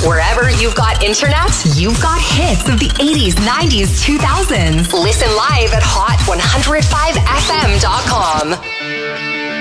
Wherever you've got internet, you've got hits of the 80s, 90s, 2000s. Listen live at hot1015fm.com.